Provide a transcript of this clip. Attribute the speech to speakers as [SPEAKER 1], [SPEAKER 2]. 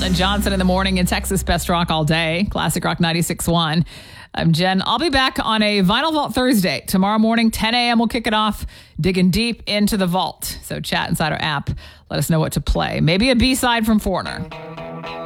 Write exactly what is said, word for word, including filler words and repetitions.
[SPEAKER 1] and Johnson in the morning in Texas Best Rock all day. Classic Rock ninety-six point one. I'm Jen. I'll be back on a Vinyl Vault Thursday. Tomorrow morning, ten a.m. we'll kick it off, digging deep into the vault. So chat inside our app. Let us know what to play. Maybe a B-side from Foreigner.